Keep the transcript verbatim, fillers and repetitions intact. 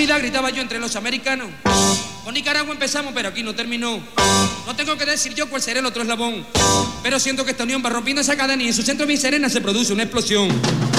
unidad, gritaba yo entre los americanos. Con Nicaragua empezamos, pero aquí no terminó. No tengo que decir yo cuál será el otro eslabón, pero siento que esta unión va rompiendo esa cadena y en su centro bien serena se produce una explosión.